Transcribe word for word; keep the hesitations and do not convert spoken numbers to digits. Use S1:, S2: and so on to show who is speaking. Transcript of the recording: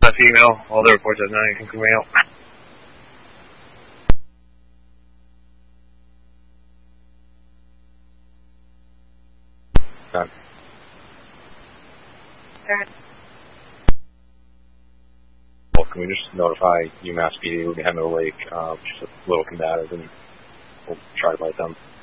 S1: that female. All the reports at nine can come out.
S2: Okay.
S3: Alright.
S2: Well, can we just notify UMass P D we'll be heading to the lake, uh, just a little combative, and we'll try to fight them.